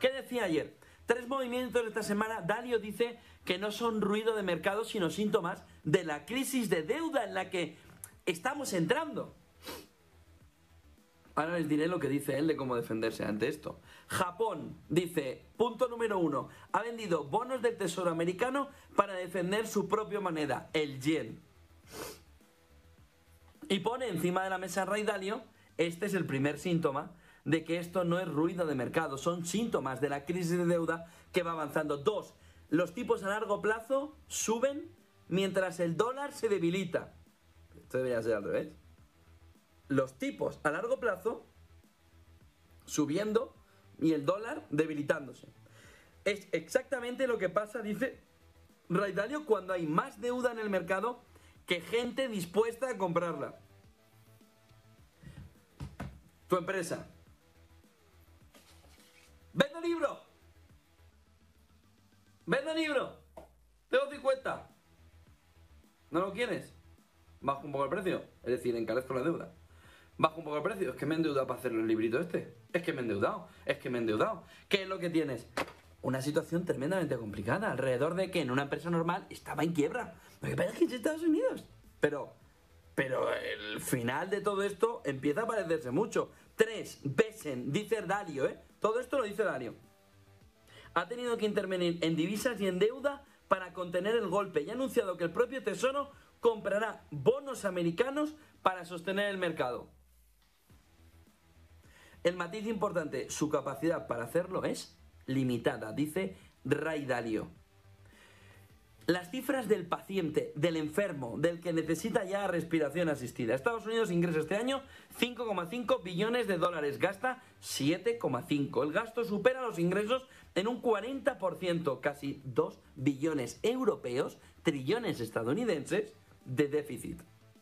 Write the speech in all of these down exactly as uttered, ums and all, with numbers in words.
¿Qué decía ayer? Tres movimientos de esta semana. Dalio dice que no son ruido de mercado, sino síntomas de la crisis de deuda en la que estamos entrando. Ahora les diré lo que dice él de cómo defenderse ante esto. Japón dice, punto número uno, ha vendido bonos del Tesoro americano para defender su propia moneda, el yen. Y pone encima de la mesa Ray Dalio, este es el primer síntoma de que esto no es ruido de mercado, son síntomas de la crisis de deuda que va avanzando. Dos, los tipos a largo plazo suben mientras el dólar se debilita. Esto debería ser al revés. Los tipos a largo plazo subiendo y el dólar debilitándose. Es exactamente lo que pasa, dice Ray Dalio, cuando hay más deuda en el mercado que gente dispuesta a comprarla. Tu empresa. ¡Vendo libro! ¡Vendo libro! Tengo cincuenta. ¿No lo quieres? Bajo un poco el precio. Es decir, encarezco la deuda. Bajo un poco el precio. Es que me he endeudado para hacer el librito este. Es que me he endeudado. Es que me he endeudado. ¿Qué es lo que tienes? Una situación tremendamente complicada. Alrededor de que en una empresa normal estaba en quiebra. Lo que pasa es que es Estados Unidos. Pero, pero el final de todo esto empieza a parecerse mucho. Tres, Besen, dice Dalio, ¿eh? Todo esto lo dice Dalio. Ha tenido que intervenir en divisas y en deuda para contener el golpe y ha anunciado que el propio Tesoro comprará bonos americanos para sostener el mercado. El matiz importante, su capacidad para hacerlo es limitada, dice Ray Dalio. Las cifras del paciente, del enfermo, del que necesita ya respiración asistida. Estados Unidos ingresa este año cinco coma cinco billones de dólares, gasta siete coma cinco. El gasto supera los ingresos en un cuarenta por ciento, casi dos billones europeos, trillones estadounidenses de déficit.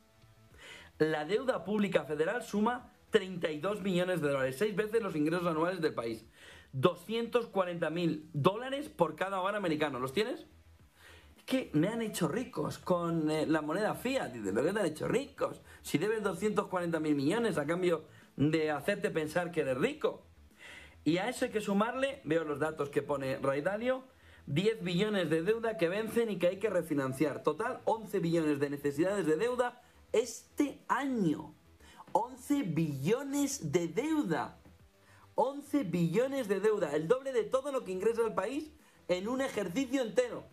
La deuda pública federal suma treinta y dos millones de dólares, seis veces los ingresos anuales del país. doscientos cuarenta mil dólares por cada hogar americano. ¿Los tienes? Es que me han hecho ricos con eh, la moneda fiat. Dice, ¿pero qué te han hecho ricos? Si debes doscientos cuarenta mil millones a cambio de hacerte pensar que eres rico. Y a eso hay que sumarle, veo los datos que pone Ray Dalio, diez billones de deuda que vencen y que hay que refinanciar. Total, once billones de necesidades de deuda este año. once billones de deuda. once billones de deuda. El doble de todo lo que ingresa el país en un ejercicio entero.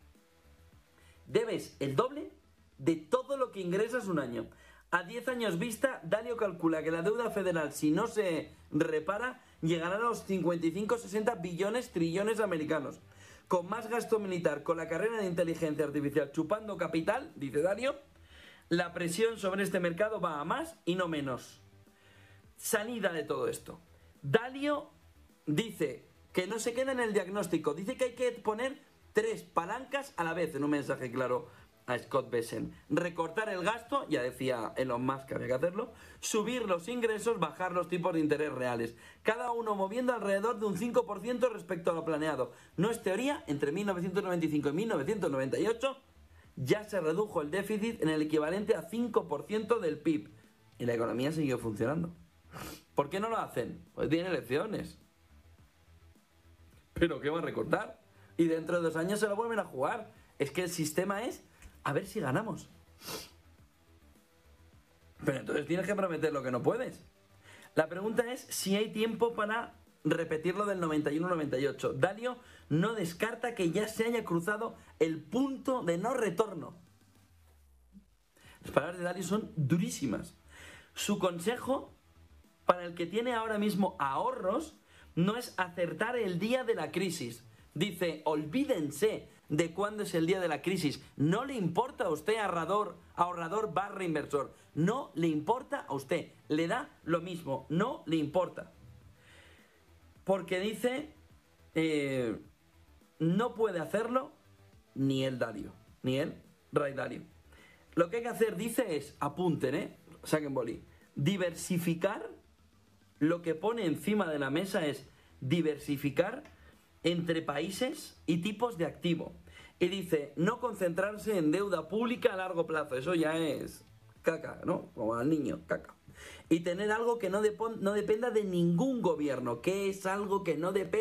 Debes el doble de todo lo que ingresas un año. A diez años vista, Dalio calcula que la deuda federal, si no se repara, llegará a los cincuenta y cinco a sesenta billones trillones americanos. Con más gasto militar, con la carrera de inteligencia artificial chupando capital, dice Dalio, la presión sobre este mercado va a más y no menos. Salida de todo esto. Dalio dice que no se queda en el diagnóstico, dice que hay que poner tres palancas a la vez, en un mensaje claro a Scott Besen. Recortar el gasto, ya decía Elon Musk que había que hacerlo, subir los ingresos, bajar los tipos de interés reales. Cada uno moviendo alrededor de un cinco por ciento respecto a lo planeado. No es teoría, entre mil novecientos noventa y cinco y mil novecientos noventa y ocho ya se redujo el déficit en el equivalente a cinco por ciento del P I B. Y la economía siguió funcionando. ¿Por qué no lo hacen? Pues tienen elecciones. ¿Pero qué van a recortar? Y dentro de dos años se lo vuelven a jugar. Es que el sistema es a ver si ganamos. Pero entonces tienes que prometer lo que no puedes. La pregunta es si hay tiempo para repetirlo del noventa y uno noventa y ocho. Dalio no descarta que ya se haya cruzado el punto de no retorno. Las palabras de Dalio son durísimas. Su consejo para el que tiene ahora mismo ahorros no es acertar el día de la crisis. Dice, olvídense de cuándo es el día de la crisis. No le importa a usted, ahorrador, ahorrador barra inversor. No le importa a usted. Le da lo mismo. No le importa. Porque dice, eh, no puede hacerlo ni el Dalio, ni el Ray Dalio. Lo que hay que hacer, dice, es, apunten, ¿eh? Saquen boli. Diversificar, lo que pone encima de la mesa es diversificar entre países y tipos de activo. Y dice, no concentrarse en deuda pública a largo plazo. Eso ya es caca, ¿no? Como al niño, caca. Y tener algo que no, no dependa de ningún gobierno. ¿Qué es algo que no depende?